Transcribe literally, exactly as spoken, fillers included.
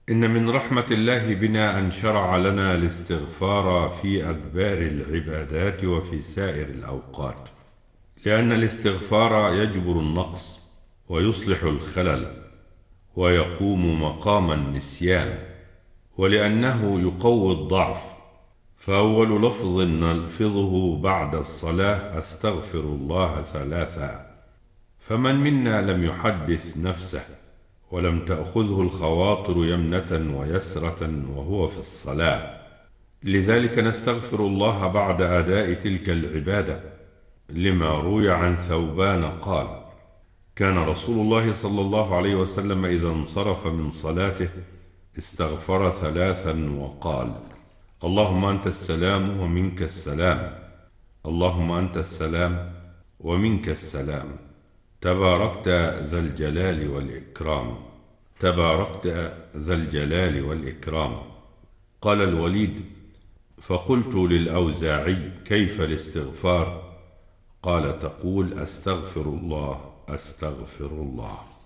إن من رحمة الله بنا أن شرع لنا الاستغفار في أدبار العبادات وفي سائر الأوقات، لأن الاستغفار يجبر النقص ويصلح الخلل ويقوم مقام النسيان، ولأنه يقوي الضعف. فأول لفظ نلفظه بعد الصلاة أستغفر الله ثلاثا، فمن منا لم يحدث نفسه ولم تأخذه الخواطر يمنة ويسرة وهو في الصلاة؟ لذلك نستغفر الله بعد أداء تلك العبادة، لما روي عن ثوبان قال: كان رسول الله صلى الله عليه وسلم إذا انصرف من صلاته استغفر ثلاثا وقال: اللهم أنت السلام ومنك السلام، اللهم أنت السلام ومنك السلام، تباركت ذا الجلال والإكرام، تباركت ذا الجلال والإكرام. قال الوليد: فقلت للأوزاعي: كيف الاستغفار؟ قال: تقول أستغفر الله أستغفر الله.